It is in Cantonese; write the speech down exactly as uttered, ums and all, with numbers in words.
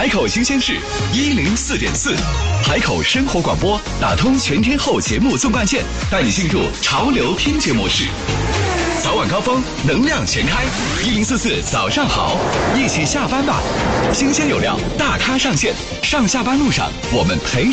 海口新鲜事一零四点四，海口生活广播打通全天候节目纵贯线，带你进入潮流听觉模式。早晚高峰，能量全开，一零四四早上好，一起下班吧。新鲜有料，大咖上线，上下班路上我们陪。